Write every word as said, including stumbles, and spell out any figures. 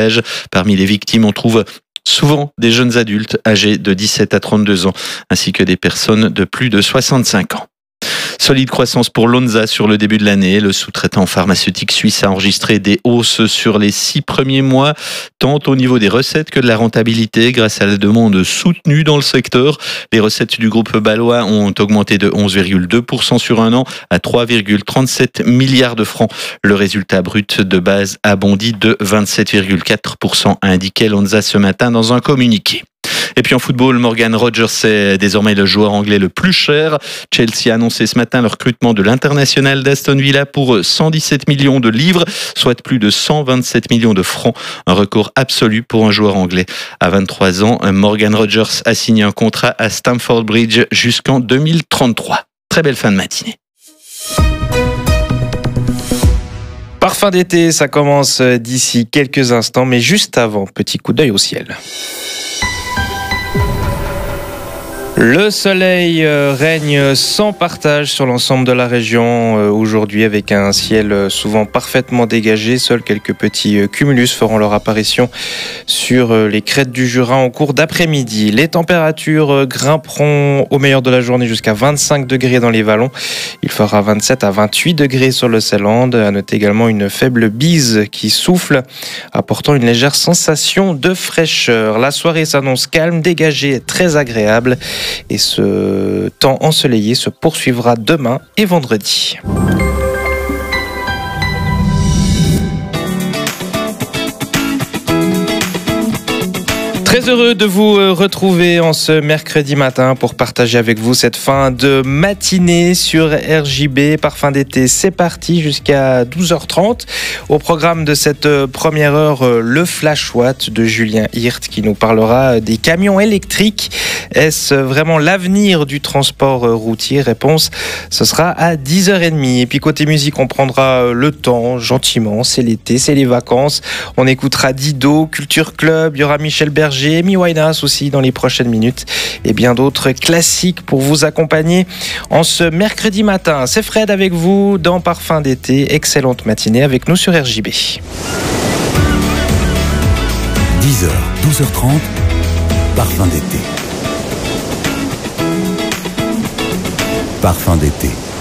partage. Parmi les victimes, on trouve souvent des jeunes adultes âgés de dix-sept à trente-deux ans, ainsi que des personnes de plus de soixante-cinq ans. Solide croissance pour Lonza sur le début de l'année. Le sous-traitant pharmaceutique suisse a enregistré des hausses sur les six premiers mois, tant au niveau des recettes que de la rentabilité, grâce à la demande soutenue dans le secteur. Les recettes du groupe bâlois ont augmenté de onze virgule deux pour cent sur un an à trois virgule trente-sept milliards de francs. Le résultat brut de base a bondi de vingt-sept virgule quatre pour cent, a indiqué Lonza ce matin dans un communiqué. Et puis en football, Morgan Rogers est désormais le joueur anglais le plus cher. Chelsea a annoncé ce matin le recrutement de l'international d'Aston Villa pour cent dix-sept millions de livres, soit plus de cent vingt-sept millions de francs. Un record absolu pour un joueur anglais. À vingt-trois ans, Morgan Rogers a signé un contrat à Stamford Bridge jusqu'en deux mille trente-trois. Très belle fin de matinée. Parfum d'été, ça commence d'ici quelques instants, mais juste avant, petit coup d'œil au ciel. Le soleil règne sans partage sur l'ensemble de la région aujourd'hui, avec un ciel souvent parfaitement dégagé. Seuls quelques petits cumulus feront leur apparition sur les crêtes du Jura en cours d'après-midi. Les températures grimperont au meilleur de la journée jusqu'à vingt-cinq degrés dans les vallons. Il fera vingt-sept à vingt-huit degrés sur le Seeland. À noter également une faible bise qui souffle, apportant une légère sensation de fraîcheur. La soirée s'annonce calme, dégagée et très agréable. Et ce temps ensoleillé se poursuivra demain et vendredi. Très heureux de vous retrouver en ce mercredi matin pour partager avec vous cette fin de matinée sur R J B. Parfum d'été, c'est parti jusqu'à douze heures trente. Au programme de cette première heure, le Flash Watt de Julien Hirt qui nous parlera des camions électriques. Est-ce vraiment l'avenir du transport routier? Réponse, ce sera à dix heures trente. Et puis côté musique, on prendra le temps gentiment. C'est l'été, c'est les vacances. On écoutera Dido, Culture Club, il y aura Michel Berger, Amy Winehouse aussi dans les prochaines minutes et bien d'autres classiques pour vous accompagner en ce mercredi matin. C'est Fred avec vous dans Parfum d'été. Excellente matinée avec nous sur R J B. dix heures, douze heures trente, Parfum d'été. Parfum d'été.